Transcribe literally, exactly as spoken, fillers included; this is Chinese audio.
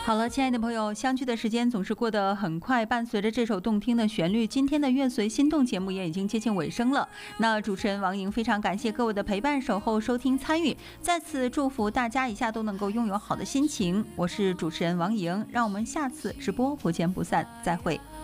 好了，亲爱的朋友，相聚的时间总是过得很快，伴随着这首动听的旋律，今天的乐随心动节目也已经接近尾声了。那主持人王莹非常感谢各位的陪伴、守候、收听、参与，再次祝福大家一下都能够拥有好的心情。我是主持人王莹，让我们下次直播不见不散，再会。